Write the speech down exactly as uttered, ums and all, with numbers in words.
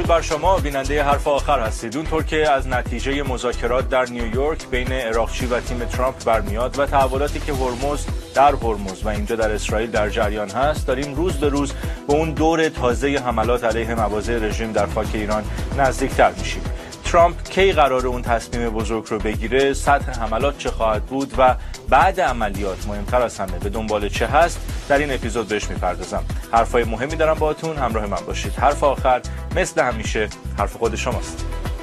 درود بر شما، بیننده حرف آخر هستید. اونطور که از نتیجه مذاکرات در نیویورک بین عراقچی و تیم ترامپ برمیاد و تحولاتی که هرمز در هرمز و اینجا در اسرائیل در جریان هست، داریم روز به روز به اون دور تازه حملات علیه مواضع رژیم در خاک ایران نزدیکتر میشیم. ترامپ کی قراره اون تصمیم بزرگ رو بگیره؟ سطح حملات چه خواهد بود و بعد عملیات مهمتر از همه به دنبال چه هست؟ در این اپیزود بهش میپردازم. حرفای مهمی دارم باهاتون، همراه من باشید. حرف آخر مثل همیشه حرف خود شماست.